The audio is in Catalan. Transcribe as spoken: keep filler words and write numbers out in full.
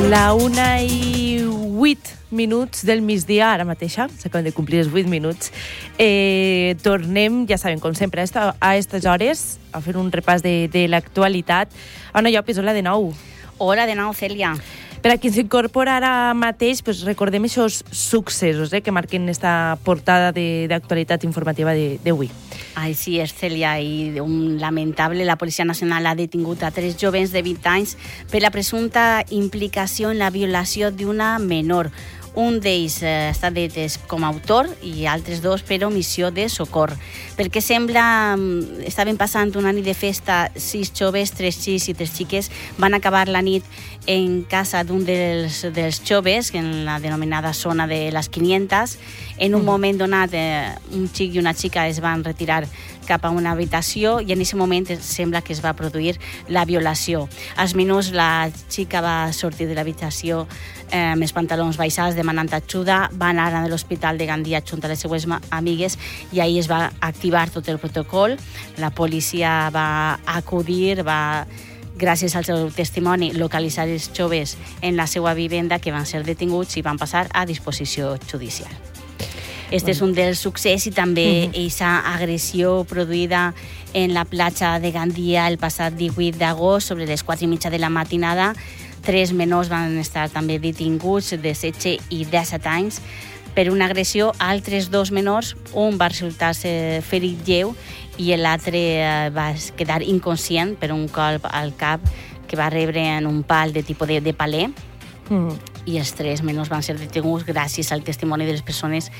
La una i vuit minuts del migdia, ara mateixa, s'acaben de complir els vuit minuts. Eh, tornem, ja saben, com sempre, a aquestes hores, a fer un repàs de, de l'actualitat. Anna Llopis, hola de nou. Hola de nou, Cèlia. Per a qui s'incorpora ara mateix, pues recordem aquests successos eh, que marquen esta portada d'actualitat informativa d'avui. Ai, sí, és Cèlia, i un lamentable. La Policia Nacional ha detingut a tres jovens de vint anys per la presumpta implicació en la violació d'una menor. Un d'ells eh, està detès com a autor i altres dos per omissió de socor. Pel que sembla, estaven passant una nit de festa, sis joves, tres xics i tres xiques, van acabar la nit en casa d'un dels, dels joves, en la denominada zona de les quinientas. En un mm. moment donat, eh, un xic i una xica es van retirar cap a una habitació i en aquest moment sembla que es va produir la violació. Als minuts la xica va sortir de l'habitació eh, amb els pantalons baixats demanant ajuda, va anar a l'hospital de Gandia junt a les seues amigues i ahir es va activar tot el protocol. La policia va acudir, va, gràcies al seu testimoni, localitzar els joves en la seva vivenda, que van ser detinguts i van passar a disposició judicial. Este és un dels successos i també aquesta agressió produïda en la platja de Gandia el passat divuit d'agost sobre les quatre i mitja de la matinada. Tres menors van estar també detinguts de setze i disset anys per una agressió. Altres dos menors, un va resultar-se ferit lleu i l'altre va quedar inconscient per un colp al cap que va rebre en un pal de tipus de, de paler. Mm. I els tres menors van ser detinguts gràcies al testimoni de les persones